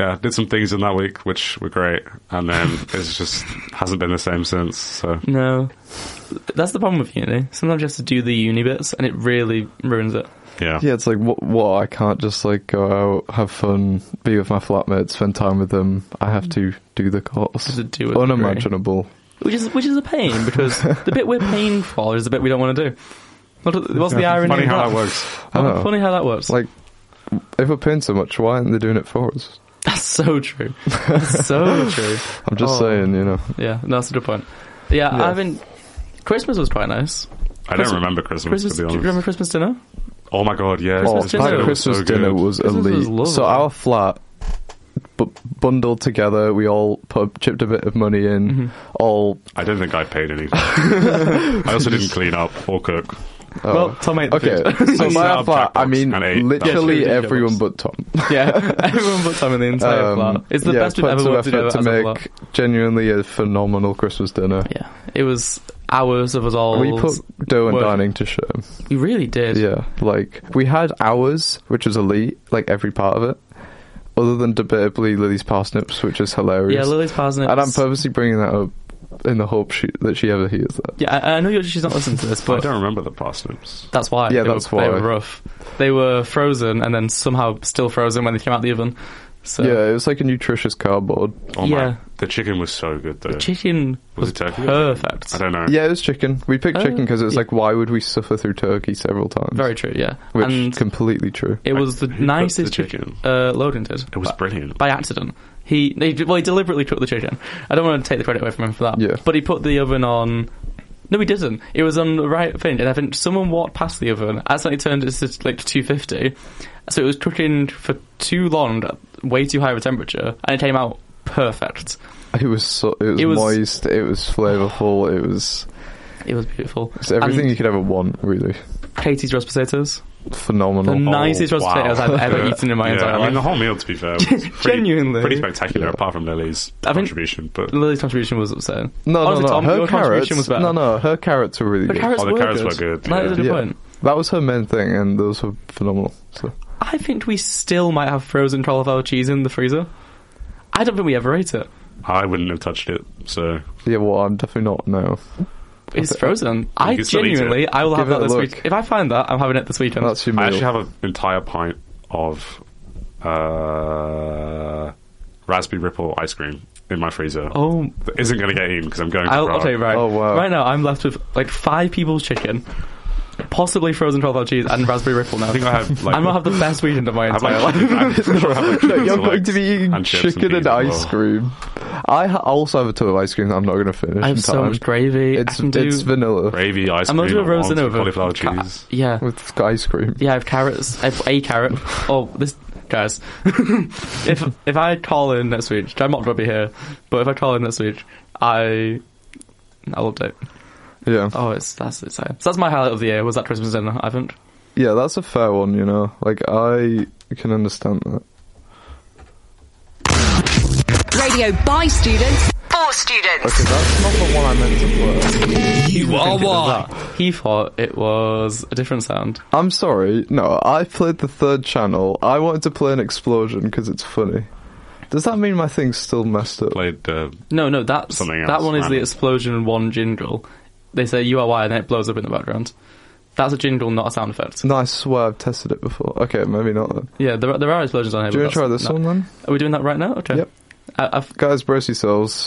yeah, did some things in that week which were great, and then it's just hasn't been the same since. So No. That's the problem with uni. Sometimes you have to do the uni bits, and it really ruins it. yeah, Yeah, it's like, what? I can't just like go out, have fun, be with my flatmates, spend time with them. I have to do the course. Just to do it. Unimaginable. Which is a pain, because the bit we're paying for is the bit we don't want to do. What's the irony? funny of how that? that works. Funny how that works. Like, if we're paying so much, why aren't they doing it for us? That's so true. That's so true. I'm just saying, you know. Yeah, no, that's a good point. Yeah, Yeah. I mean, Christmas was quite nice. I don't remember Christmas, to be Do you honest. remember Christmas dinner? Oh my god, yeah. Christmas dinner That was Christmas so dinner good. was Christmas was elite. lovely. So our flat, bundled together, we all chipped a bit of money in. Mm-hmm. All I don't think I paid anything. I also didn't clean up or cook. Well, Tom ate the okay. food. So I by set our up flat, I Jackbox mean and ate. literally Yeah, sure, everyone Jackbox. but Tom. Yeah, everyone put time in the entire flat. It's the best we've put ever some worked together effort as to a make flat. genuinely a phenomenal Christmas dinner. Yeah, it was hours of us all. We put dough and work. dining to shame. We really did. Yeah, like we had hours, which was elite, like every part of it. Other than debatably Lily's parsnips, which is hilarious. Yeah, Lily's parsnips. And I'm purposely bringing that up in the hope that she ever hears that. Yeah, I know she's not listening to this, I but don't remember the parsnips. that's why. Yeah, They that's were, They why. were rough. They were frozen and then somehow still frozen when they came out the oven. So Yeah, it was like a nutritious cardboard. Oh Yeah. my, the chicken was so good though. the chicken Was was it turkey? perfect. I don't know. Yeah, it was chicken. We picked chicken because it was yeah. like, why would we suffer through turkey several times? Very true. Yeah, Which and completely true. it was the Who cooked nicest the chicken? Loden did. It was brilliant. By accident. He deliberately cooked the chicken. I don't want to take the credit away from him for that. Yeah. But he put the oven on. No, he didn't. It was on the right thing, and I think someone walked past the oven, accidentally turned it to like 250, so it was cooking for too long, way too high of a temperature, and it came out perfect. It was moist, it was flavourful, it was beautiful. it's everything And you could ever want, really. Katie's roast potatoes, Phenomenal. the nicest roast wow. potatoes I've ever eaten in my Yeah, entire I mean, the life. whole meal, to be fair, was Genuinely. pretty spectacular, Yeah. apart from Lily's I think- contribution. But Lily's contribution was upsetting. No, Honestly, Tom, her your contribution carrots. was better. No, her carrots were really The good. carrots, the carrots were good, That is a good yeah. point. That was her main thing, and those were phenomenal. So I think we still might have frozen cauliflower cheese in the freezer. I don't think we ever ate it. I wouldn't have touched it. So yeah, well, I'm definitely not now. It's frozen. I can still eat genuinely, it. I will have Give that it a this look. week. If I find that, I'm having it this weekend. That's your meal. I actually have an entire pint of raspberry ripple ice cream in my freezer. Oh, That isn't going to get eaten because I'm going to I'll Prague. tell you right. Oh, wow. Right now, I'm left with like 5 people's chicken, possibly frozen cauliflower cheese, and raspberry ripple now. I think I have like I'm gonna have the best weekend of my I have entire like life. chicken, I'm sure I have, like, No, chicken you're going legs to be eating and chips chicken and peas as ice well. cream. I also have a ton of ice cream that I'm not going to finish I have in so time. much gravy. It's I can do, it's vanilla Gravy, ice I'm cream, gonna do a roasted almonds, over cauliflower cheese. Yeah, with ice cream. yeah. I have carrots. I have a carrot. Oh, this guys. if I call in next week, I'm not gonna be here. But if I call in next week, I'll update. Yeah, Oh, that's exciting. So that's my highlight of the year. Was that Christmas dinner? I think. yeah, that's a fair one. You know, like I can understand that. Radio by students for students. Okay, that's not the one I meant to play. You are what? He thought it was a different sound. I'm sorry. No, I played the third channel. I wanted to play an explosion because it's funny. Does that mean my thing's still messed up? Played No, that's Something else, that one is the random. explosion one jingle. They say URY and then it blows up in the background. That's a jingle, not a sound effect. No, I swear I've tested it before. Okay, maybe not then. Yeah, there are explosions on here. Do you but want to try this that's one then? not- Are we doing that right now? Okay. Yep. I've, Guys, brace yourselves.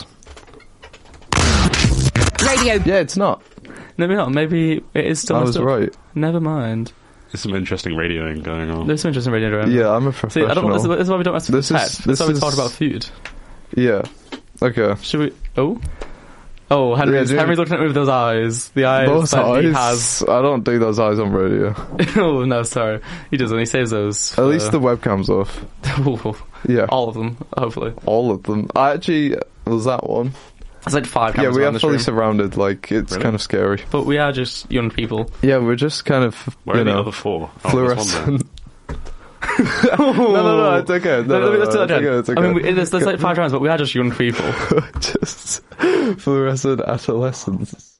Radio Yeah, it's not. maybe not. Maybe it is still. I messed was up. right. Never mind. there's some interesting radioing going on. There's some interesting radio around. Yeah, I'm a See, professional. I don't. This is why we don't mess with This tech. is- That's why we this talk is- about food. Yeah. Okay. Should we? Oh, Henry's Yeah, looking at me with those eyes. The eyes Those that he eyes. has. I don't do those eyes on radio. Oh no, sorry. He doesn't. He saves those. At least the webcam's off. Yeah. all of them. Hopefully, All of them. I actually was that one. it's like 5 Yeah, cameras we around are this fully room. surrounded. Like it's Really? kind of scary. But we are just young people. Yeah, we're just kind of Where you are the know other 4? Oh, there's one there. fluorescent. No, it's okay. Let's do that it's okay, again. it's okay. I mean, there's like 5 times, but we are just young people. Just fluorescent adolescents.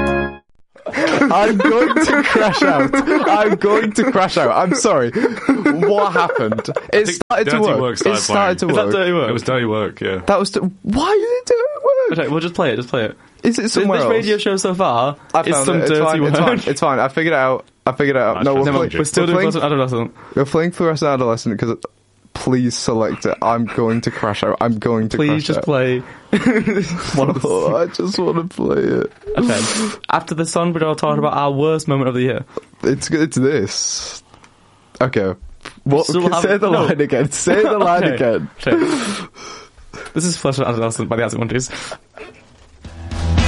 I'm going to crash out. I'm sorry. What happened? It started to Dirty work. Work It started started to Is that work. Dirty Work? It was Dirty Work, yeah. That was. Why did it do it work? Okay, we'll just play it. Just play it. Is it somewhere This else? radio show so far I is found some it. It's dirty fine. work. It's fine. It's fine. I figured it out. No, Never we're, mind. We're still doing playing, Fluorescent Adolescent. we're playing Fluorescent Adolescent because. Please select it. I'm going to crash out. I'm going to Please crash just out. play. Oh, I just want to play it. Okay. After the song, we're all talking about our worst moment of the year. It's this. Okay. What? Still have- Say the no. line again. Say the line Okay. again. Okay. This is Fluorescent Adolescent by the Arctic Monkeys.